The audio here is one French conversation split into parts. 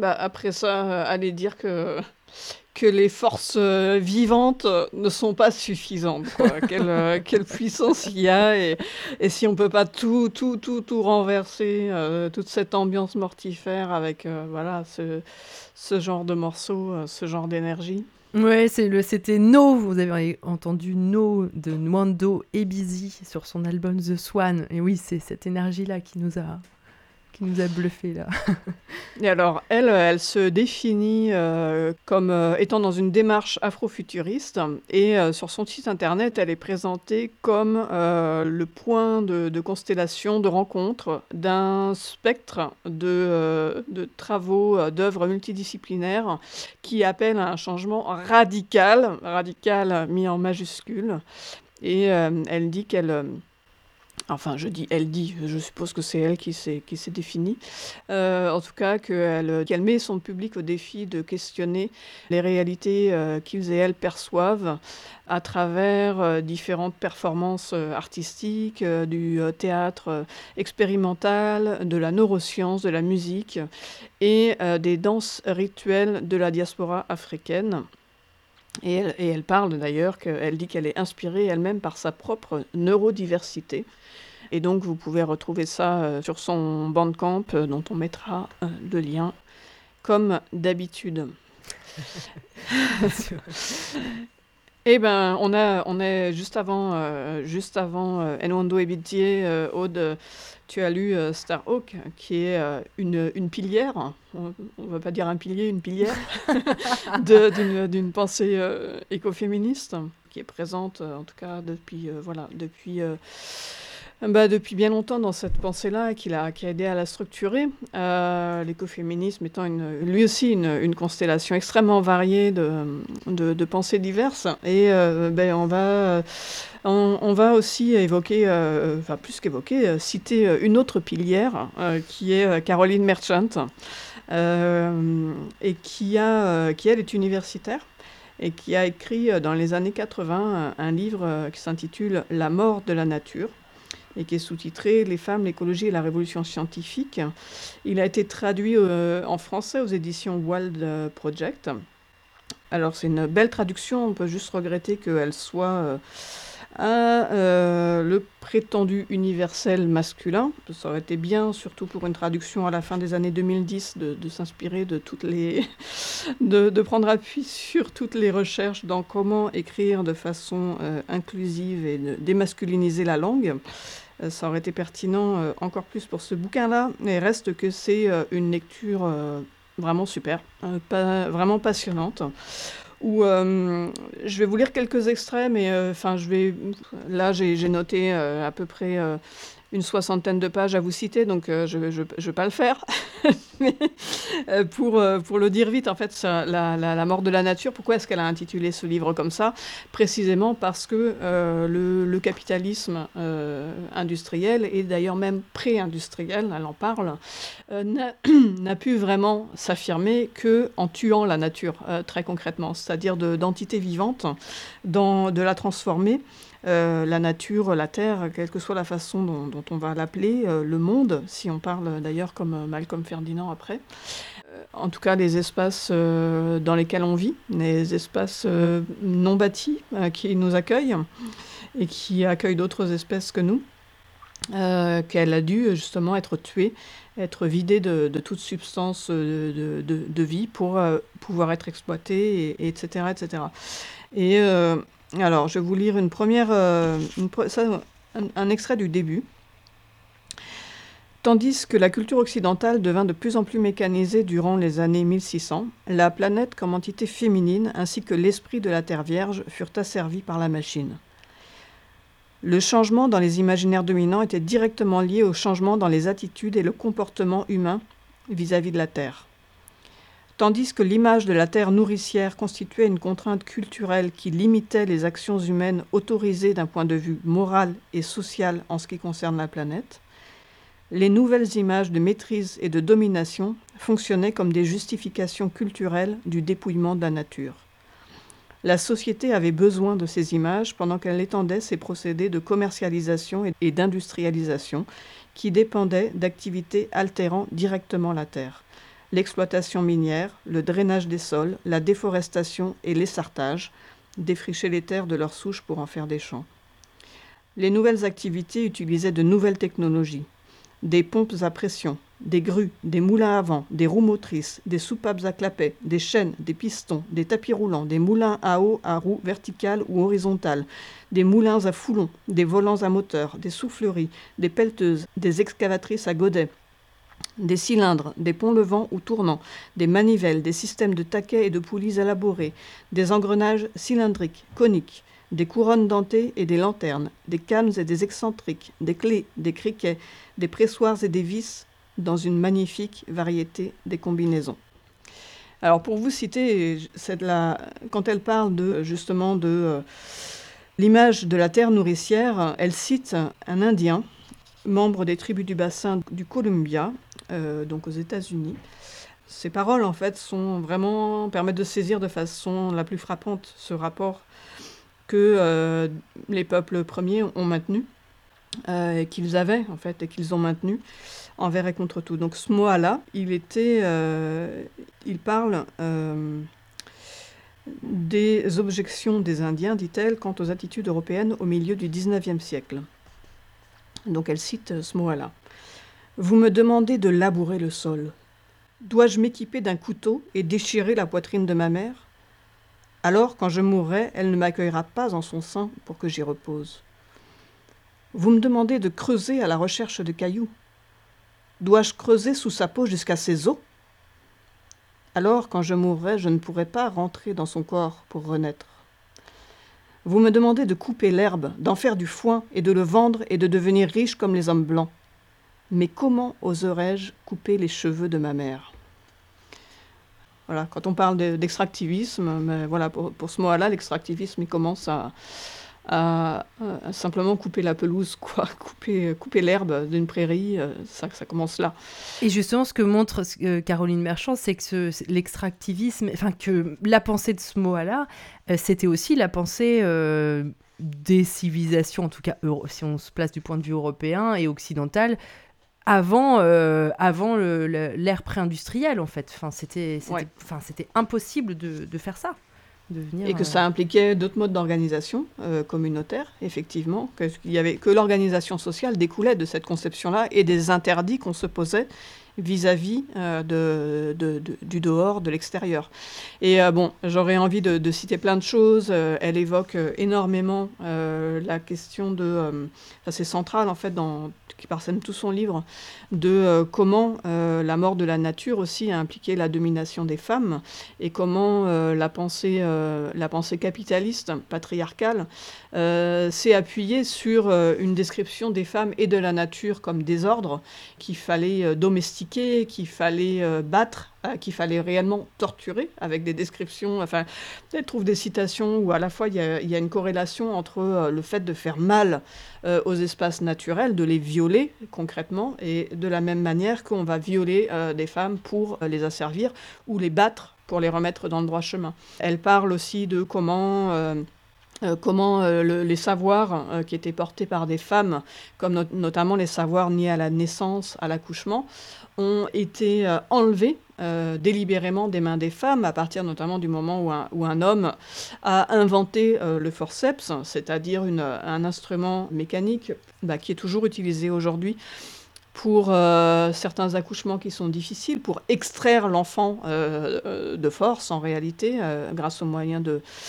Bah, après ça, aller dire que les forces, vivantes, ne sont pas suffisantes, quoi. Quelle puissance il y a et si on peut pas tout renverser, toute cette ambiance mortifère avec, voilà, ce genre de morceaux, ce genre d'énergie. Ouais, c'était No, vous avez entendu No de Nwando Ebizi sur son album The Swan. Et oui, c'est cette énergie-là qui nous a bluffé là. Et alors elle se définit, comme, étant dans une démarche afrofuturiste et sur son site internet, elle est présentée comme, le point de constellation, de rencontre d'un spectre de travaux, d'œuvres multidisciplinaires qui appellent à un changement radical, radical mis en majuscules et elle dit qu'elle, enfin, je dis elle dit, je suppose que c'est elle qui s'est définie. En tout cas, qu'elle met son public au défi de questionner les réalités qu'ils et elles perçoivent à travers différentes performances artistiques, du théâtre expérimental, de la neuroscience, de la musique et des danses rituelles de la diaspora africaine. Et elle parle d'ailleurs qu'elle dit qu'elle est inspirée elle-même par sa propre neurodiversité. Et donc, vous pouvez retrouver ça sur son Bandcamp, dont on mettra le lien, comme d'habitude. Bien sûr. Eh ben, on est juste avant Nwando Ebidie, Aude, tu as lu Starhawk, qui est une pilière, on ne va pas dire un pilier, une pilière, d'une pensée écoféministe, qui est présente, en tout cas, depuis bien longtemps dans cette pensée-là, qui a aidé à la structurer. L'écoféminisme étant lui aussi une constellation extrêmement variée de pensées diverses. Et on va aussi évoquer, enfin plus qu'évoquer, citer une autre pilière qui est Caroline Merchant, et qui elle est universitaire et qui a écrit dans les années 80 un livre qui s'intitule La mort de la nature et qui est sous-titré Les femmes, l'écologie et la révolution scientifique. Il a été traduit en français aux éditions Wild Project. Alors c'est une belle traduction, on peut juste regretter qu'elle soit le prétendu universel masculin. Ça aurait été bien, surtout pour une traduction à la fin des années 2010, de s'inspirer de toutes les... de prendre appui sur toutes les recherches dans comment écrire de façon inclusive et de démasculiniser la langue. Ça aurait été pertinent encore plus pour ce bouquin-là, mais reste que c'est une lecture vraiment super, vraiment passionnante, où je vais vous lire quelques extraits, mais enfin là j'ai noté à peu près une soixantaine de pages à vous citer, donc je ne vais pas le faire. Mais, pour le dire vite, en fait, la mort de la nature, pourquoi est-ce qu'elle a intitulé ce livre comme ça? Précisément parce que le capitalisme industriel, et d'ailleurs même pré-industriel, elle en parle, n'a pu vraiment s'affirmer qu'en tuant la nature, très concrètement, c'est-à-dire d'entités vivantes, de la transformer. La nature, la terre, quelle que soit la façon dont on va l'appeler, le monde, si on parle d'ailleurs comme Malcolm Ferdinand après. En tout cas, les espaces dans lesquels on vit, les espaces non bâtis qui nous accueillent et qui accueillent d'autres espèces que nous, qu'elle a dû justement être tuée, être vidée de toute substance de vie pour pouvoir être exploitée, etc., etc. Et alors, je vais vous lire un extrait du début. Tandis que la culture occidentale devint de plus en plus mécanisée durant les années 1600, la planète comme entité féminine ainsi que l'esprit de la Terre Vierge furent asservis par la machine. Le changement dans les imaginaires dominants était directement lié au changement dans les attitudes et le comportement humain vis-à-vis de la Terre. Tandis que l'image de la terre nourricière constituait une contrainte culturelle qui limitait les actions humaines autorisées d'un point de vue moral et social en ce qui concerne la planète, les nouvelles images de maîtrise et de domination fonctionnaient comme des justifications culturelles du dépouillement de la nature. La société avait besoin de ces images pendant qu'elle étendait ses procédés de commercialisation et d'industrialisation qui dépendaient d'activités altérant directement la terre. l'exploitation minière, le drainage des sols, la déforestation et l'essartage, défricher les terres de leurs souches pour en faire des champs. Les nouvelles activités utilisaient de nouvelles technologies, des pompes à pression, des grues, des moulins à vent, des roues motrices, des soupapes à clapets, des chaînes, des pistons, des tapis roulants, des moulins à eau à roues verticales ou horizontales, des moulins à foulons, des volants à moteur, des souffleries, des pelleteuses, des excavatrices à godets, des cylindres, des ponts levants ou tournants, des manivelles, des systèmes de taquets et de poulies élaborés, des engrenages cylindriques, coniques, des couronnes dentées et des lanternes, des cannes et des excentriques, des clés, des criquets, des pressoirs et des vis, dans une magnifique variété des combinaisons. Alors pour vous citer, quand elle parle justement de l'image de la terre nourricière, elle cite un Indien, membre des tribus du bassin du Columbia, donc aux États-Unis. Ces paroles, en fait, permettent de saisir de façon la plus frappante ce rapport que les peuples premiers ont maintenu, et qu'ils avaient, en fait, et qu'ils ont maintenu envers et contre tout. Donc ce mot-là, il parle des objections des Indiens, dit-elle, quant aux attitudes européennes au milieu du XIXe siècle. Donc elle cite ce mot-là. « Vous me demandez de labourer le sol. Dois-je m'équiper d'un couteau et déchirer la poitrine de ma mère ? Alors, quand je mourrai, elle ne m'accueillera pas en son sein pour que j'y repose. Vous me demandez de creuser à la recherche de cailloux. Dois-je creuser sous sa peau jusqu'à ses os ? Alors, quand je mourrai, je ne pourrai pas rentrer dans son corps pour renaître. Vous me demandez de couper l'herbe, d'en faire du foin et de le vendre et de devenir riche comme les hommes blancs. Mais comment oserais-je couper les cheveux de ma mère ? » Voilà, quand on parle d'extractivisme, mais voilà, pour ce mot-là, l'extractivisme, il commence à simplement couper la pelouse, quoi, couper l'herbe d'une prairie, ça commence là. Et justement, ce que montre Caroline Merchant, c'est que l'extractivisme, enfin que la pensée de ce mot-là, c'était aussi la pensée des civilisations, en tout cas si on se place du point de vue européen et occidental, avant l'ère pré-industrielle, en fait. Enfin, c'était impossible de faire ça. Et que ça impliquait d'autres modes d'organisation communautaire, effectivement, que l'organisation sociale découlait de cette conception-là et des interdits qu'on se posait vis-à-vis du dehors, de l'extérieur. Et j'aurais envie de citer plein de choses. Elle évoque énormément la question c'est central, en fait, qui parsème tout son livre, de comment la mort de la nature aussi a impliqué la domination des femmes et comment la pensée capitaliste, patriarcale, s'est appuyée sur une description des femmes et de la nature comme désordre qu'il fallait domestiquer, qu'il fallait battre, qu'il fallait réellement torturer, avec des descriptions. Enfin, elle trouve des citations où à la fois il y a une corrélation entre le fait de faire mal aux espaces naturels, de les violer concrètement, et de la même manière qu'on va violer des femmes pour les asservir ou les battre pour les remettre dans le droit chemin. Elle parle aussi de comment les savoirs qui étaient portés par des femmes, comme notamment les savoirs liés à la naissance, à l'accouchement, ont été enlevés délibérément des mains des femmes, à partir notamment du moment où un homme a inventé le forceps, c'est-à-dire un instrument mécanique qui est toujours utilisé aujourd'hui pour certains accouchements qui sont difficiles, pour extraire l'enfant de force, en réalité, grâce au moyen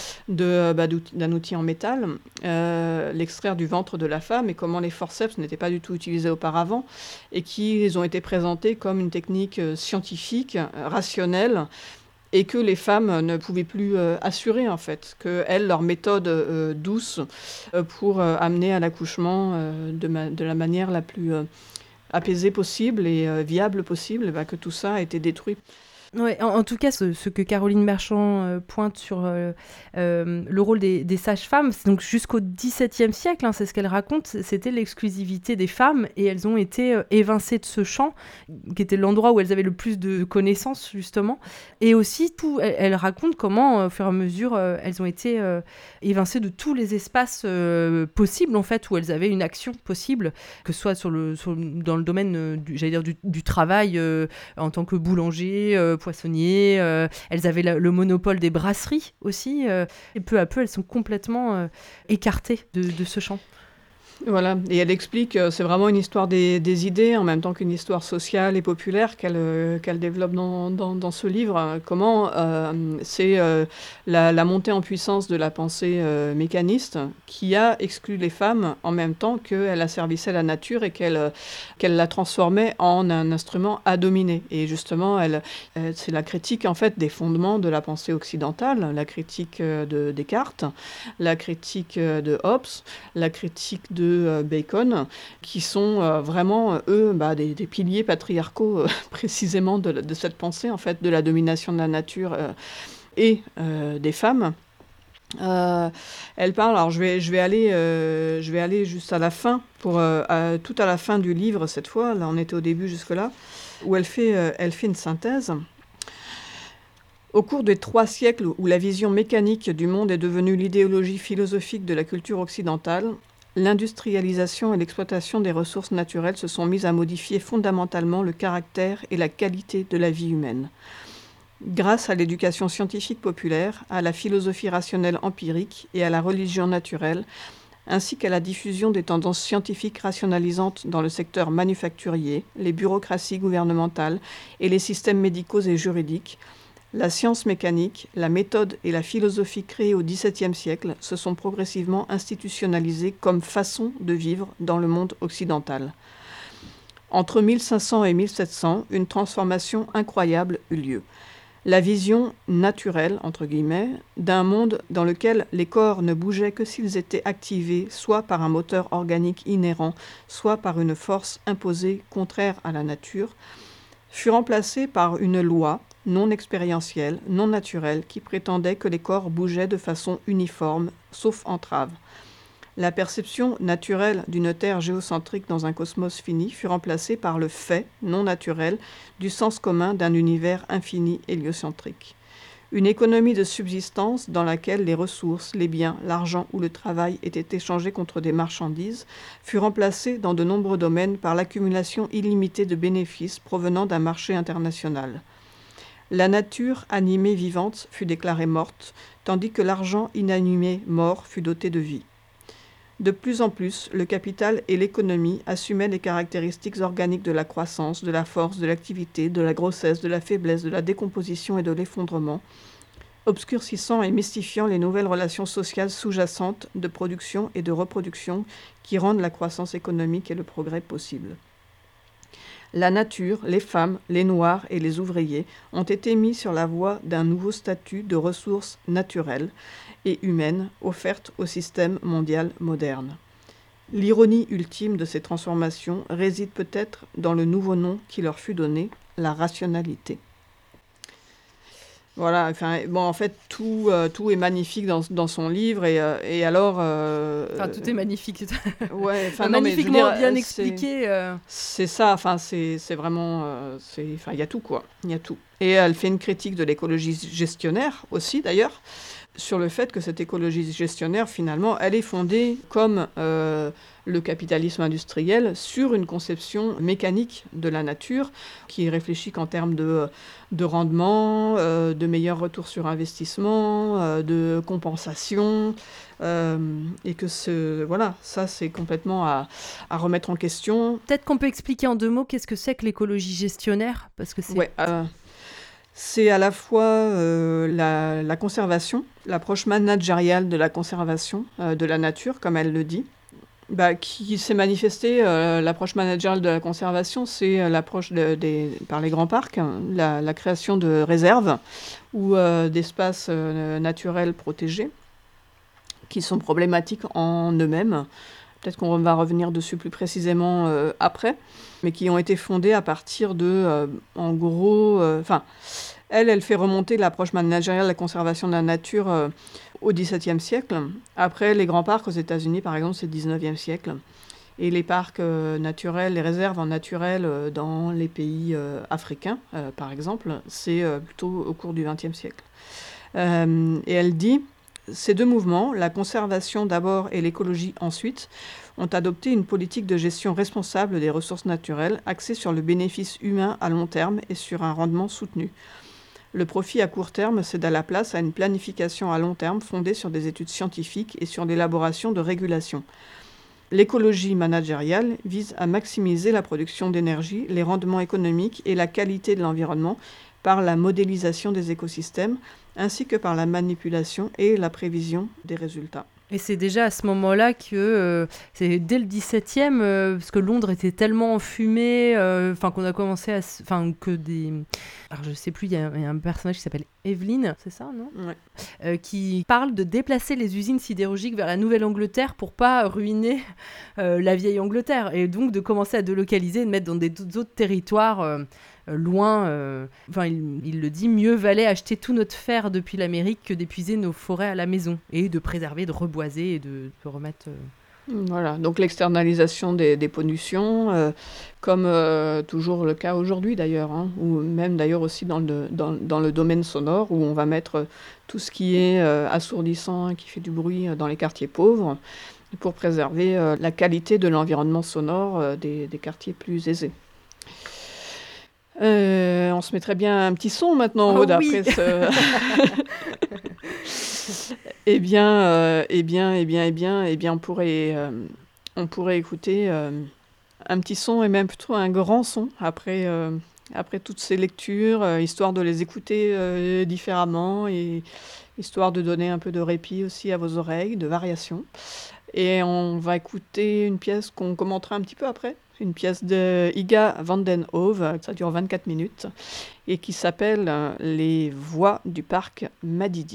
d'un outil en métal, l'extraire du ventre de la femme, et comment les forceps n'étaient pas du tout utilisés auparavant, et qu'ils ont été présentés comme une technique scientifique, rationnelle, et que les femmes ne pouvaient plus assurer, en fait, que leur méthode douce pour amener à l'accouchement de la manière la plus apaisée possible et viable possible, que tout ça a été détruit. Ouais, en tout cas, ce que Caroline Marchand pointe sur le rôle des sages-femmes, c'est donc jusqu'au XVIIe siècle, c'est ce qu'elle raconte, c'était l'exclusivité des femmes, et elles ont été évincées de ce champ, qui était l'endroit où elles avaient le plus de connaissances, justement. Et aussi, elle raconte comment, au fur et à mesure, elles ont été évincées de tous les espaces possibles, en fait, où elles avaient une action possible, que ce soit dans le domaine du travail, en tant que boulanger, poissonniers, elles avaient le monopole des brasseries aussi, et peu à peu elles sont complètement écartées de ce champ. Voilà, et elle explique que c'est vraiment une histoire des idées, en même temps qu'une histoire sociale et populaire qu'elle développe dans ce livre. Comment c'est la montée en puissance de la pensée mécaniste qui a exclu les femmes en même temps qu'elle asservissait la nature et qu'elle la transformait en un instrument à dominer. Et justement, c'est la critique en fait des fondements de la pensée occidentale, la critique de Descartes, la critique de Hobbes, la critique de Bacon, qui sont vraiment, eux, des piliers patriarcaux précisément de cette pensée, en fait, de la domination de la nature et des femmes. Elle parle, alors je vais aller juste à la fin, tout à la fin du livre cette fois, là on était au début jusque-là, où elle fait une synthèse. Au cours des 3 siècles où la vision mécanique du monde est devenue l'idéologie philosophique de la culture occidentale, l'industrialisation et l'exploitation des ressources naturelles se sont mises à modifier fondamentalement le caractère et la qualité de la vie humaine. Grâce à l'éducation scientifique populaire, à la philosophie rationnelle empirique et à la religion naturelle, ainsi qu'à la diffusion des tendances scientifiques rationalisantes dans le secteur manufacturier, les bureaucraties gouvernementales et les systèmes médicaux et juridiques, la science mécanique, la méthode et la philosophie créées au XVIIe siècle se sont progressivement institutionnalisées comme façon de vivre dans le monde occidental. Entre 1500 et 1700, une transformation incroyable eut lieu. La vision « naturelle » entre guillemets, d'un monde dans lequel les corps ne bougeaient que s'ils étaient activés soit par un moteur organique inhérent, soit par une force imposée contraire à la nature, fut remplacée par une loi non expérientielle, non naturelle, qui prétendait que les corps bougeaient de façon uniforme, sauf entrave. La perception naturelle d'une Terre géocentrique dans un cosmos fini fut remplacée par le fait, non naturel, du sens commun d'un univers infini héliocentrique. Une économie de subsistance dans laquelle les ressources, les biens, l'argent ou le travail étaient échangés contre des marchandises fut remplacée dans de nombreux domaines par l'accumulation illimitée de bénéfices provenant d'un marché international. La nature animée vivante fut déclarée morte, tandis que l'argent inanimé mort fut doté de vie. De plus en plus, le capital et l'économie assumaient les caractéristiques organiques de la croissance, de la force, de l'activité, de la grossesse, de la faiblesse, de la décomposition et de l'effondrement, obscurcissant et mystifiant les nouvelles relations sociales sous-jacentes de production et de reproduction qui rendent la croissance économique et le progrès possibles. La nature, les femmes, les noirs et les ouvriers ont été mis sur la voie d'un nouveau statut de ressources naturelles et humaines offertes au système mondial moderne. L'ironie ultime de ces transformations réside peut-être dans le nouveau nom qui leur fut donné, la rationalité. Voilà, enfin, bon, en fait, tout est magnifique dans son livre, et alors... Enfin, tout est magnifique. Ouais, enfin, magnifiquement non, mais je veux dire, bien expliqué. C'est ça, enfin, c'est vraiment... Enfin, il y a tout, quoi, il y a tout. Et elle fait une critique de l'écologie gestionnaire aussi, d'ailleurs, sur le fait que cette écologie gestionnaire, finalement, elle est fondée, comme le capitalisme industriel, sur une conception mécanique de la nature, qui réfléchit qu'en termes de rendement, de meilleurs retours sur investissement, de compensation, et que voilà, ça c'est complètement à remettre en question. Peut-être qu'on peut expliquer en 2 mots qu'est-ce que c'est que l'écologie gestionnaire, parce que c'est... Ouais, c'est à la fois la conservation, l'approche managériale de la conservation de la nature, comme elle le dit, qui s'est manifestée. L'approche managériale de la conservation, c'est l'approche par les grands parcs, la création de réserves ou d'espaces naturels protégés, qui sont problématiques en eux-mêmes. Peut-être qu'on va revenir dessus plus précisément après, mais qui ont été fondées à partir de, en gros... Elle fait remonter l'approche managériale de la conservation de la nature au XVIIe siècle. Après, les grands parcs aux États-Unis, par exemple, c'est le XIXe siècle. Et les parcs naturels, les réserves naturelles dans les pays africains, par exemple, c'est plutôt au cours du XXe siècle. Et elle dit, ces deux mouvements, la conservation d'abord et l'écologie ensuite, ont adopté une politique de gestion responsable des ressources naturelles axée sur le bénéfice humain à long terme et sur un rendement soutenu. Le profit à court terme cède à la place à une planification à long terme fondée sur des études scientifiques et sur l'élaboration de régulations. L'écologie managériale vise à maximiser la production d'énergie, les rendements économiques et la qualité de l'environnement par la modélisation des écosystèmes, ainsi que par la manipulation et la prévision des résultats. Et c'est déjà à ce moment-là que, c'est dès le 17e, parce que Londres était tellement enfumé, qu'on a commencé à... que des... Alors je sais plus, il y a un personnage qui s'appelle Evelyn, c'est ça, non ? Ouais. Qui parle de déplacer les usines sidérurgiques vers la Nouvelle-Angleterre pour pas ruiner la vieille Angleterre. Et donc de commencer à délocaliser, de mettre dans d'autres territoires... loin, il le dit, mieux valait acheter tout notre fer depuis l'Amérique que d'épuiser nos forêts à la maison et de préserver, de reboiser et de remettre... Voilà, donc l'externalisation des pollutions, comme toujours le cas aujourd'hui d'ailleurs, hein, ou même d'ailleurs aussi dans le domaine sonore, où on va mettre tout ce qui est assourdissant et qui fait du bruit dans les quartiers pauvres, pour préserver la qualité de l'environnement sonore des quartiers plus aisés. On se mettrait bien un petit son maintenant, Aude, oui. après ce... Eh bien, on pourrait écouter un petit son et même plutôt un grand son après toutes ces lectures, histoire de les écouter différemment et histoire de donner un peu de répit aussi à vos oreilles, de variation. Et on va écouter une pièce qu'on commentera un petit peu après, une pièce de Iga van den Hove, ça dure 24 minutes, et qui s'appelle « Les voix du parc Madidi ».